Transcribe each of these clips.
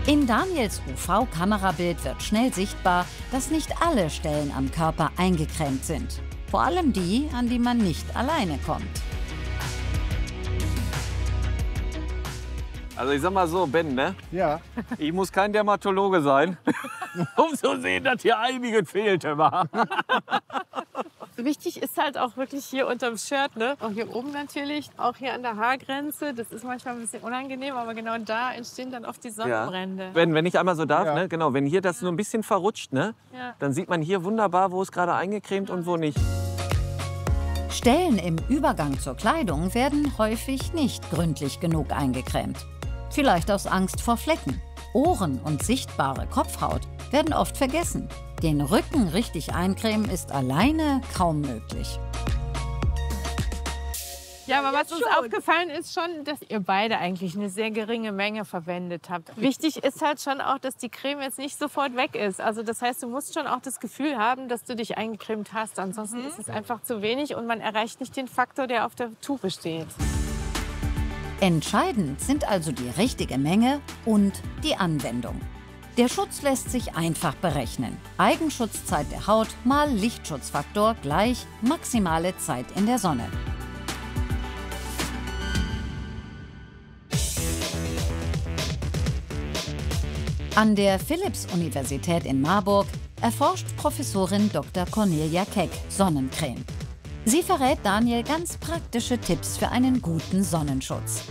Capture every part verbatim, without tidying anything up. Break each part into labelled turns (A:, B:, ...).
A: In Daniels U V-Kamerabild wird schnell sichtbar, dass nicht alle Stellen am Körper eingecremt sind. Vor allem die, an die man nicht alleine kommt.
B: Also ich sag mal so, Ben, ne?
C: Ja.
B: Ich muss kein Dermatologe sein, um zu sehen, dass hier einiges fehlte. War.
D: Wichtig ist halt auch wirklich hier unterm Shirt, ne? Auch hier oben natürlich, auch hier an der Haargrenze. Das ist manchmal ein bisschen unangenehm, aber genau da entstehen dann oft die Sonnenbrände.
B: Ja. Ben, wenn ich einmal so darf,
C: Ja.
B: ne? Genau, wenn hier das nur ein bisschen verrutscht, ne?
D: Ja.
B: Dann sieht man hier wunderbar, wo es gerade eingecremt und wo nicht.
A: Stellen im Übergang zur Kleidung werden häufig nicht gründlich genug eingecremt. Vielleicht aus Angst vor Flecken. Ohren und sichtbare Kopfhaut werden oft vergessen. Den Rücken richtig eincremen ist alleine kaum möglich.
D: Ja, aber was uns aufgefallen ist schon, dass ihr beide eigentlich eine sehr geringe Menge verwendet habt. Wichtig ist halt schon auch, dass die Creme jetzt nicht sofort weg ist. Also das heißt, du musst schon auch das Gefühl haben, dass du dich eingecremt hast. Ansonsten mhm. ist es einfach zu wenig und man erreicht nicht den Faktor, der auf der Tube steht.
A: Entscheidend sind also die richtige Menge und die Anwendung. Der Schutz lässt sich einfach berechnen. Eigenschutzzeit der Haut mal Lichtschutzfaktor gleich maximale Zeit in der Sonne. An der Philipps-Universität in Marburg erforscht Professorin Doktor Cornelia Keck Sonnencreme. Sie verrät Daniel ganz praktische Tipps für einen guten Sonnenschutz.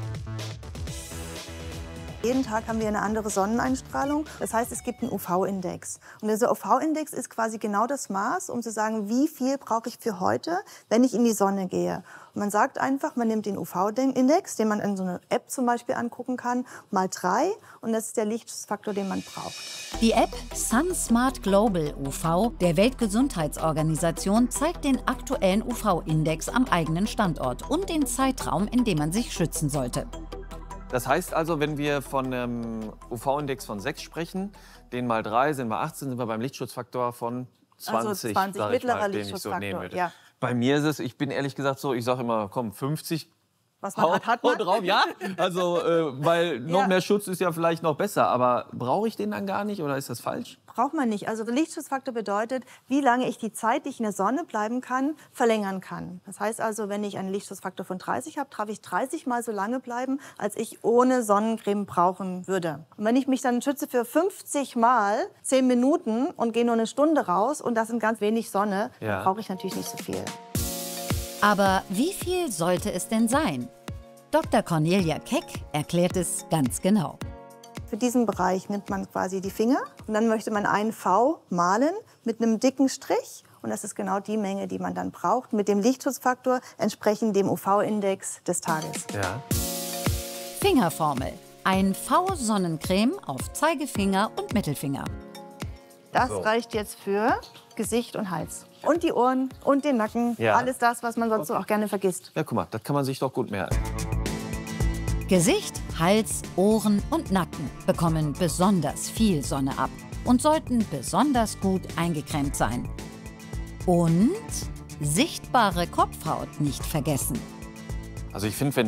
E: Jeden Tag haben wir eine andere Sonneneinstrahlung. Das heißt, es gibt einen U V-Index. Und dieser U V-Index ist quasi genau das Maß, um zu sagen, wie viel brauche ich für heute, wenn ich in die Sonne gehe. Und man sagt einfach, man nimmt den U V-Index, den man in so einer App zum Beispiel angucken kann, mal drei. Und das ist der Lichtschutzfaktor, den man braucht.
A: Die App SunSmart Global U V der Weltgesundheitsorganisation zeigt den aktuellen U V-Index am eigenen Standort und den Zeitraum, in dem man sich schützen sollte.
B: Das heißt also, wenn wir von einem U V-Index von sechs sprechen, den mal drei sind wir achtzehn, sind wir beim Lichtschutzfaktor von zwanzig,
E: also zwanzig
B: sag ich
E: mittlerer
B: mal, den ich so
E: Lichtschutzfaktor,
B: nehmen würde.
E: ja.
B: Bei mir ist es, ich bin ehrlich gesagt so, ich sage immer, komm, fünfzig.
E: Was man hat, hat man.
B: Drauf, ja, also, äh, weil noch
E: Ja.
B: mehr Schutz ist ja vielleicht noch besser. Aber brauche ich den dann gar nicht oder ist das falsch?
E: Braucht man nicht. Also der Lichtschutzfaktor bedeutet, wie lange ich die Zeit, die ich in der Sonne bleiben kann, verlängern kann. Das heißt also, wenn ich einen Lichtschutzfaktor von dreißig habe, darf ich dreißig Mal so lange bleiben, als ich ohne Sonnencreme brauchen würde. Und wenn ich mich dann schütze für fünfzig Mal zehn Minuten und gehe nur eine Stunde raus und das sind ganz wenig Sonne,
B: Ja.
E: dann brauche ich natürlich nicht so viel.
A: Aber wie viel sollte es denn sein? Doktor Cornelia Keck erklärt es ganz genau.
E: Für diesen Bereich nimmt man quasi die Finger und dann möchte man einen V malen mit einem dicken Strich. Und das ist genau die Menge, die man dann braucht, mit dem Lichtschutzfaktor entsprechend dem U V-Index des Tages.
B: Ja.
A: Fingerformel. Ein V-Sonnencreme auf Zeigefinger und Mittelfinger.
E: Das
B: So.
E: reicht jetzt für Gesicht und Hals. Und die Ohren und den Nacken.
B: Ja.
E: Alles das, was man sonst so auch gerne vergisst.
B: Ja, guck mal, das kann man sich doch gut merken.
A: Gesicht, Hals, Ohren und Nacken bekommen besonders viel Sonne ab und sollten besonders gut eingecremt sein. Und sichtbare Kopfhaut nicht vergessen.
B: Also ich finde, wenn